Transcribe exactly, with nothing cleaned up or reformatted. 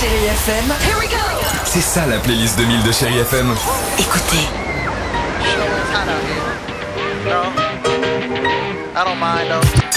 Chérie F M. Here we go. C'est ça la playlist deux mille de Chérie F M. Écoutez. You know, it's hot out here. No, I don't mind though.